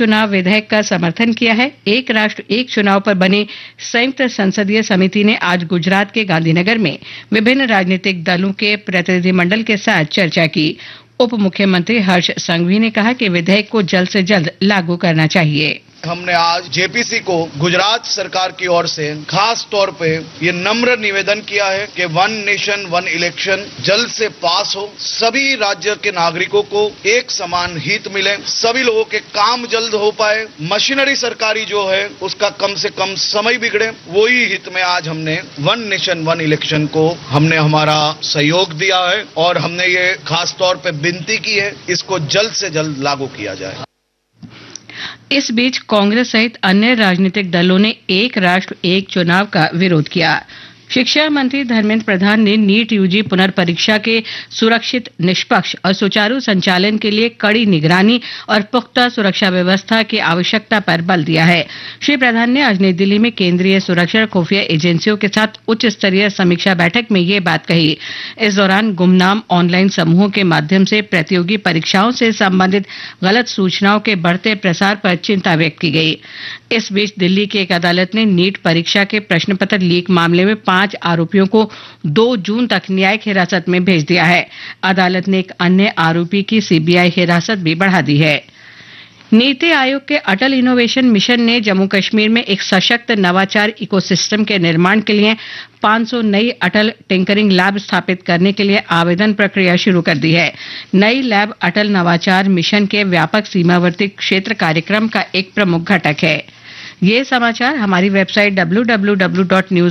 चुनाव विधेयक का समर्थन किया है। एक राष्ट्र एक चुनाव पर बनी संयुक्त संसदीय समिति ने आज गुजरात के गांधीनगर में विभिन्न राजनीतिक दलों के प्रतिनिधिमंडल के साथ चर्चा की। उप मुख्यमंत्री हर्ष संघवी ने कहा कि विधेयक को जल्द से जल्द लागू करना चाहिए। हमने आज जेपीसी को गुजरात सरकार की ओर से खास तौर पे ये नम्र निवेदन किया है कि वन नेशन वन इलेक्शन जल्द से पास हो, सभी राज्य के नागरिकों को एक समान हित मिले, सभी लोगों के काम जल्द हो पाए, मशीनरी सरकारी जो है उसका कम से कम समय बिगड़े, वही हित में आज हमने वन नेशन वन इलेक्शन को हमने हमारा सहयोग दिया है और हमने ये खास तौर पे विनती की है इसको जल्द से जल्द लागू किया जाए। इस बीच कांग्रेस सहित अन्य राजनीतिक दलों ने एक राष्ट्र एक चुनाव का विरोध किया। शिक्षा मंत्री धर्मेंद्र प्रधान ने नीट यूजी पुनर्परीक्षा के सुरक्षित, निष्पक्ष और सुचारू संचालन के लिए कड़ी निगरानी और पुख्ता सुरक्षा व्यवस्था की आवश्यकता पर बल दिया है। श्री प्रधान ने आज नई दिल्ली में केंद्रीय सुरक्षा खुफिया एजेंसियों के साथ उच्च स्तरीय समीक्षा बैठक में ये बात कही। इस दौरान गुमनाम ऑनलाइन समूहों के माध्यम से प्रतियोगी परीक्षाओं से संबंधित गलत सूचनाओं के बढ़ते प्रसार पर चिंता व्यक्त की गई। इस बीच दिल्ली की एक अदालत ने नीट परीक्षा के प्रश्न पत्र लीक मामले में 5 आरोपियों को 2 जून तक न्यायिक हिरासत में भेज दिया है। अदालत ने एक अन्य आरोपी की सीबीआई हिरासत भी बढ़ा दी है। नीति आयोग के अटल इनोवेशन मिशन ने जम्मू कश्मीर में एक सशक्त नवाचार इकोसिस्टम के निर्माण के लिए 500 नई अटल टिंकरिंग लैब स्थापित करने के लिए आवेदन प्रक्रिया शुरू कर दी है। नई लैब अटल नवाचार मिशन के व्यापक सीमावर्ती क्षेत्र कार्यक्रम का एक प्रमुख घटक है। ये समाचार हमारी वेबसाइट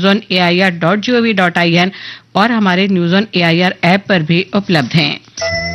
www.newsonair.gov.in और हमारे न्यूज़ ऑन एआईआर ऐप पर भी उपलब्ध हैं।